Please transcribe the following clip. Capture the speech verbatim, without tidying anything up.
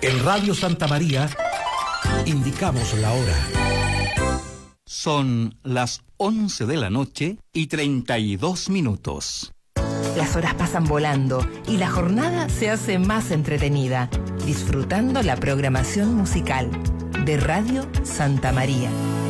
En Radio Santa María indicamos la hora. Son las once de la noche y treinta y dos minutos. Las horas pasan volando y la jornada se hace más entretenida, disfrutando la programación musical de Radio Santa María.